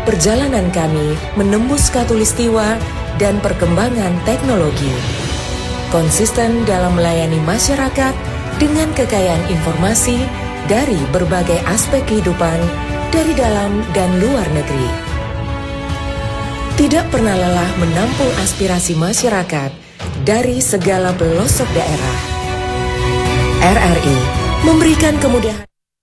perjalanan kami menembus khatulistiwa dan perkembangan teknologi. Konsisten dalam melayani masyarakat dengan kekayaan informasi dari berbagai aspek kehidupan dari dalam dan luar negeri. Tidak pernah lelah menampung aspirasi masyarakat dari segala pelosok daerah. RRI memberikan kemudahan